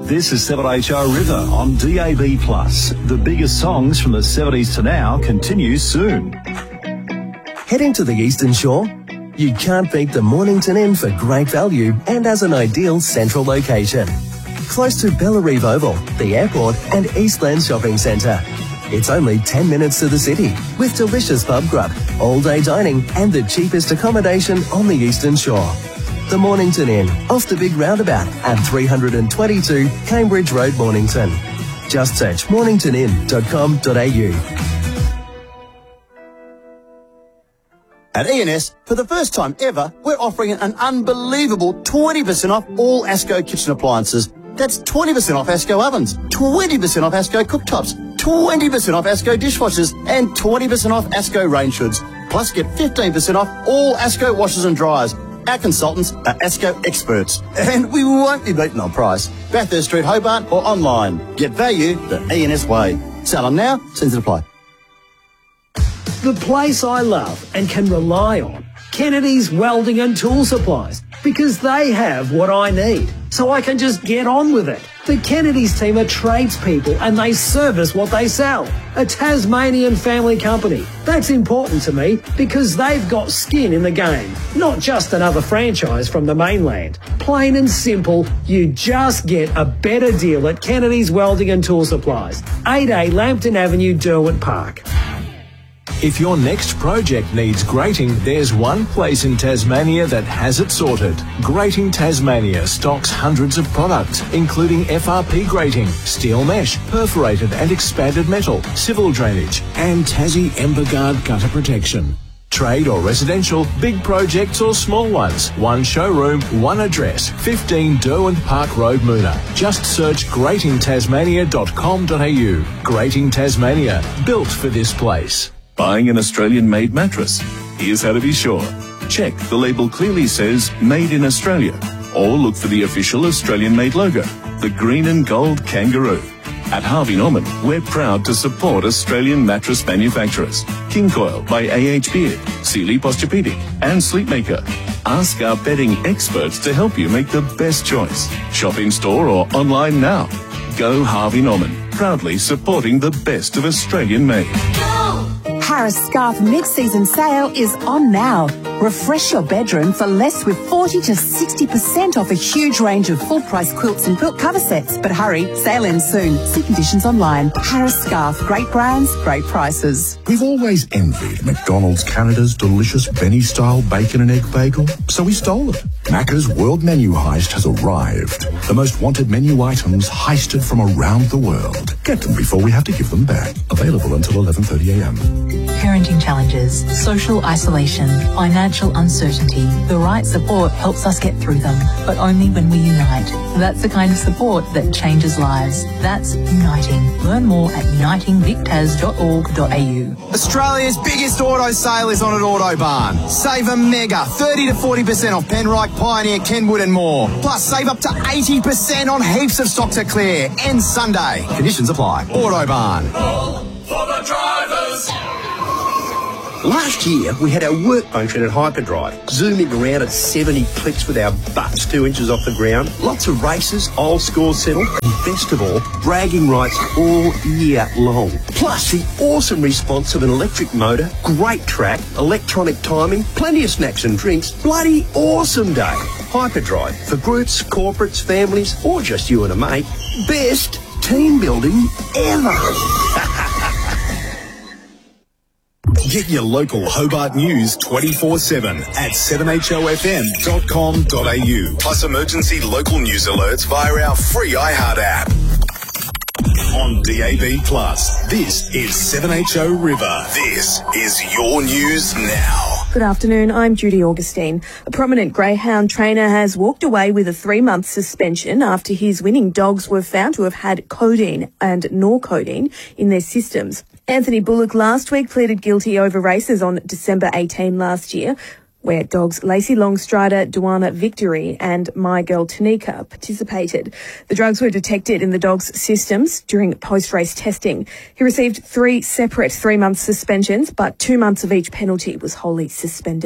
This is 7HR River on DAB+. The biggest songs from the 70s to now continues soon. Heading to the Eastern Shore? You can't beat the Mornington Inn for great value and as an ideal central location. Close to Bellarive Oval, the airport and Eastland Shopping Centre. It's only 10 minutes to the city with delicious pub grub, all-day dining and the cheapest accommodation on the Eastern Shore. The Mornington Inn, off the big roundabout at 322 Cambridge Road, Mornington. Just search morningtonin.com.au. At E&S, for the first time ever, we're offering an unbelievable 20% off all ASCO kitchen appliances. That's 20% off ASCO ovens, 20% off ASCO cooktops, 20% off ASCO dishwashers, and 20% off ASCO range hoods. Plus, get 15% off all ASCO washers and dryers. Our consultants are ASCO experts, and we won't be beaten on price. Bathurst Street, Hobart, or online. Get value the E&S way. Sell them now, terms apply. The place I love and can rely on, Kennedy's Welding and Tool Supplies, because they have what I need, so I can just get on with it. The Kennedy's team are tradespeople and they service what they sell. A Tasmanian family company. That's important to me because they've got skin in the game, not just another franchise from the mainland. Plain and simple, you just get a better deal at Kennedy's Welding and Tool Supplies, 8A Lambton Avenue, Derwent Park. If your next project needs grating, there's one place in Tasmania that has it sorted. Grating Tasmania stocks hundreds of products, including FRP grating, steel mesh, perforated and expanded metal, civil drainage, and Tassie Emberguard gutter protection. Trade or residential, big projects or small ones. One showroom, one address, 15 Derwent Park Road, Moona. Just search gratingtasmania.com.au. Grating Tasmania, built for this place. Buying an Australian-made mattress? Here's how to be sure. Check the label clearly says Made in Australia, or look for the official Australian-made logo, the green and gold kangaroo. At Harvey Norman, we're proud to support Australian mattress manufacturers. King Coil by A.H. Beard, Sealy Posturepedic, and Sleepmaker. Ask our bedding experts to help you make the best choice. Shop in store or online now. Go Harvey Norman, proudly supporting the best of Australian-made. Harris Scarf mid-season sale is on now. Refresh your bedroom for less with 40 to 60% off a huge range of full-price quilts and quilt cover sets. But hurry, sale ends soon. See conditions online. Harris Scarf, great brands, great prices. We've always envied McDonald's Canada's delicious Benny-style bacon and egg bagel, so we stole it. Macca's World Menu Heist has arrived. The most wanted menu items heisted from around the world. Get them before we have to give them back. Available until 11:30am. Parenting challenges, social isolation, financial uncertainty. The right support helps us get through them, but only when we unite. That's the kind of support that changes lives. That's uniting. Learn more at unitingvictas.org.au. Australia's biggest auto sale is on at Autobarn. Save a mega 30 to 40% off Penrite, Pioneer, Kenwood and more. Plus save up to 80% on heaps of stock to clear. End Sunday. Conditions apply. Autobarn. All for the drivers. Last year, we had our work function at Hyperdrive, zooming around at 70 clicks with our butts 2 inches off the ground. Lots of races, old scores settled, and best of all, bragging rights all year long. Plus, the awesome response of an electric motor, great track, electronic timing, plenty of snacks and drinks. Bloody awesome day. Hyperdrive, for groups, corporates, families, or just you and a mate. Best team building ever. Get your local Hobart news 24/7 at 7HOFM.com.au. Plus emergency local news alerts via our free iHeart app. On DAB+, this is 7HO River. This is your news now. Good afternoon, I'm Judy Augustine. A prominent greyhound trainer has walked away with a 3-month suspension after his winning dogs were found to have had codeine and norcodeine in their systems. Anthony Bullock last week pleaded guilty over races on December 18 last year, where dogs Lacey Longstrider, Duana Victory and My Girl Tanika participated. The drugs were detected in the dog's systems during post-race testing. He received 3 separate 3-month suspensions, but 2 months of each penalty was wholly suspended.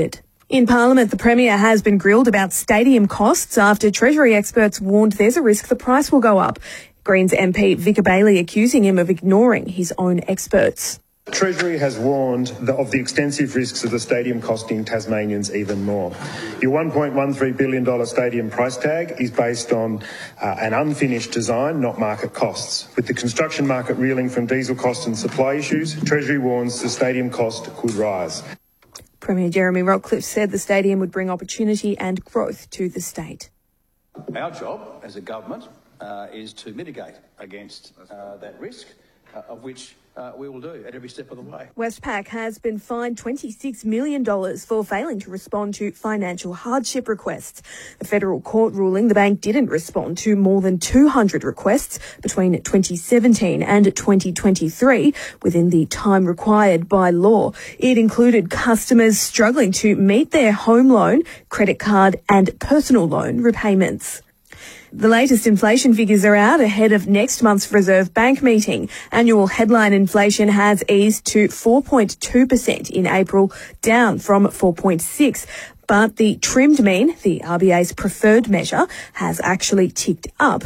In Parliament, the Premier has been grilled about stadium costs after Treasury experts warned there's a risk the price will go up. Greens MP Vicar Bailey accusing him of ignoring his own experts. Treasury has warned of the extensive risks of the stadium costing Tasmanians even more. Your $1.13 billion stadium price tag is based on an unfinished design, not market costs. With the construction market reeling from diesel costs and supply issues, Treasury warns the stadium cost could rise. Premier Jeremy Rockcliffe said the stadium would bring opportunity and growth to the state. Our job as a government is to mitigate against that risk, of which we will do at every step of the way. Westpac has been fined $26 million for failing to respond to financial hardship requests. The federal court ruling the bank didn't respond to more than 200 requests between 2017 and 2023 within the time required by law. It included customers struggling to meet their home loan, credit card and personal loan repayments. The latest inflation figures are out ahead of next month's Reserve Bank meeting. Annual headline inflation has eased to 4.2% in April, down from 4.6%. But the trimmed mean, the RBA's preferred measure, has actually ticked up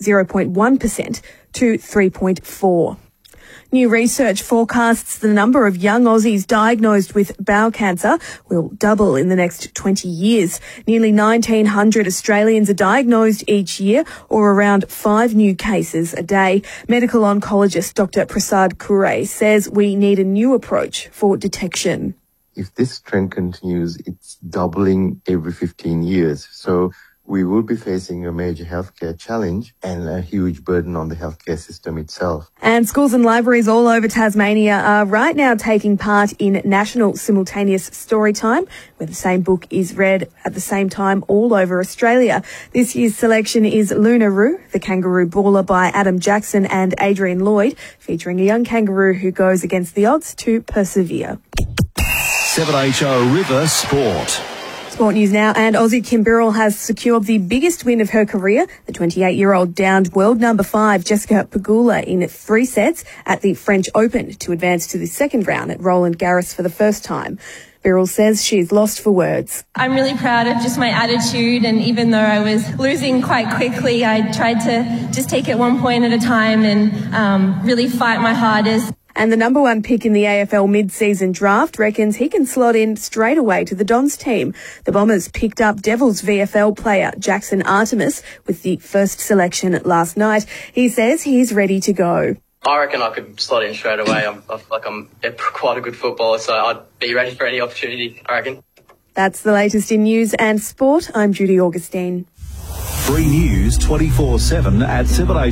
0.1% to 3.4%. New research forecasts the number of young Aussies diagnosed with bowel cancer will double in the next 20 years. Nearly 1,900 Australians are diagnosed each year, or around 5 new cases a day. Medical oncologist Dr. Prasad Kure says we need a new approach for detection. If this trend continues, it's doubling every 15 years. So we will be facing a major healthcare challenge and a huge burden on the healthcare system itself. And schools and libraries all over Tasmania are right now taking part in National Simultaneous Storytime, where the same book is read at the same time all over Australia. This year's selection is Lunaroo, The Kangaroo Baller by Adam Jackson and Adrian Lloyd, featuring a young kangaroo who goes against the odds to persevere. 7HO River Sport. Sport news now, and Aussie Kim Birrell has secured the biggest win of her career. The 28-year-old downed world number 5 Jessica Pegula in 3 sets at the French Open to advance to the second round at Roland Garros for the first time. Birrell says she's lost for words. I'm really proud of just my attitude, and even though I was losing quite quickly, I tried to just take it one point at a time and really fight my hardest. And the number 1 pick in the AFL mid-season draft reckons he can slot in straight away to the Dons team. The Bombers picked up Devils VFL player Jackson Artemis with the first selection last night. He says he's ready to go. I reckon I could slot in straight away. I'm quite a good footballer, so I'd be ready for any opportunity, I reckon. That's the latest in news and sport. I'm Judy Augustine. Free news 24/7 at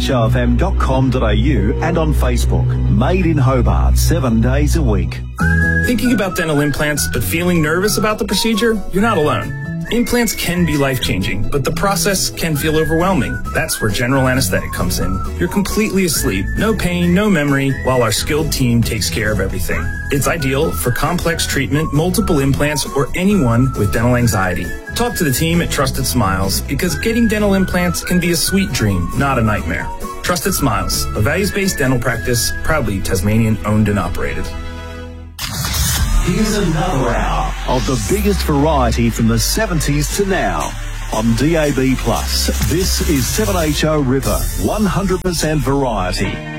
7HRFM.com.au and on Facebook. Made in Hobart, 7 days a week. Thinking about dental implants but feeling nervous about the procedure? You're not alone. Implants can be life-changing, but the process can feel overwhelming. That's where general anesthetic comes in. You're completely asleep, no pain, no memory, while our skilled team takes care of everything. It's ideal for complex treatment, multiple implants, or anyone with dental anxiety. Talk to the team at Trusted Smiles, because getting dental implants can be a sweet dream, not a nightmare. Trusted Smiles, a values-based dental practice, proudly Tasmanian-owned and operated. Here's another hour of the biggest variety from the 70s to now on DAB+. This is 7HO River, 100% variety.